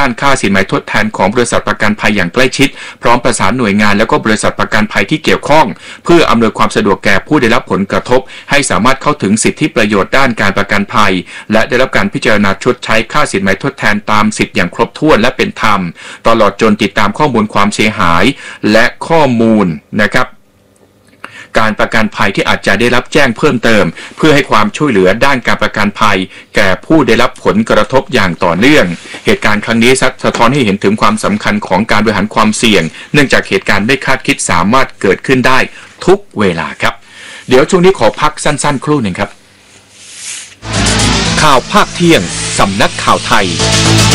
ด้านค่าสินไหมทดแทนของบริษัทประกันภัยอย่างใกล้ชิดพร้อมประสานหน่วยงานและก็บริษัทประกันภัยที่เกี่ยวข้องเพื่ออำนวยความสะดวกแก่ผู้ได้รับผลกระทบให้สามารถเข้าถึงสิทธิประโยชน์ด้านการประกันภัยและได้รับการพิจารณาชดใช้ค่าสินไหมทดแทนตามสิทธิอย่างครบถ้วนและเป็นธรรมตลอดจนติดตามข้อมูลความเสียหายและข้อมูลนะครับการประกันภัยที่อาจจะได้รับแจ้งเพิ่มเติมเพื่อให้ความช่วยเหลือด้านการประกันภัยแก่ผู้ได้รับผลกระทบอย่างต่อเนื่องเหตุการณ์ครั้งนี้สะท้อนให้เห็นถึงความสำคัญของการบริหารความเสี่ยงเนื่องจากเหตุการณ์ไม่คาดคิดสามารถเกิดขึ้นได้ทุกเวลาครับเดี๋ยวช่วงนี้ขอพักสั้นๆครู่หนึ่งครับข่าวภาคเที่ยงสำนักข่าวไทย